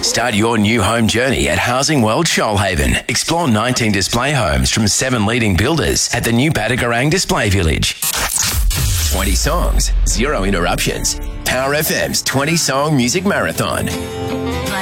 Start your new home journey at Housing World Shoalhaven. Explore 19 display homes from 7 leading builders at the new Badagarang Display Village. 20 songs, 0 interruptions. Power FM's 20 Song Music Marathon.